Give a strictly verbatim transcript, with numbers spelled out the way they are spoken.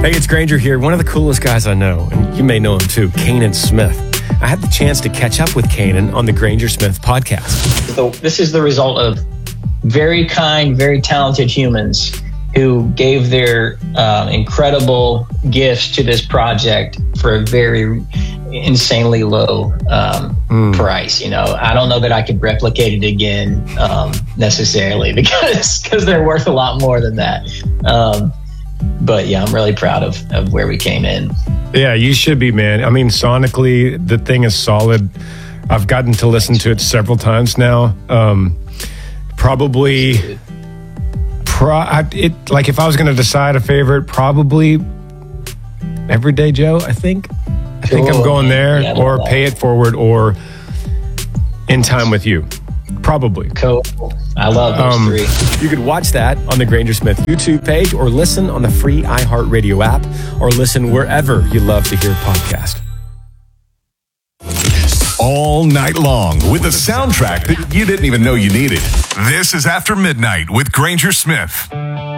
Hey, it's Granger here. One of the coolest guys I know, and you may know him too, Kanan Smith. I had the chance to catch up with Kanan on the Granger Smith podcast. So this is the result of very kind, very talented humans who gave their uh, incredible gifts to this project for a very insanely low um, mm. price. You know, I don't know that I could replicate it again um, necessarily because because they're worth a lot more than that. Um, but yeah, I'm really proud of, of where we came in. Yeah, you should be, man. I mean, sonically, the thing is solid. I've gotten to listen to it several times now. Um, probably, pro, I, it like if I was going to decide a favorite, probably Everyday Joe, I think. I think cool. I'm going there, yeah, or Pay It Forward, or In Time With You. Probably. Cool. I love those um, three. You could watch that on the Granger Smith YouTube page, or listen on the free iHeartRadio app, or listen wherever you love to hear podcasts. All night long with a soundtrack that you didn't even know you needed. This is After Midnight with Granger Smith.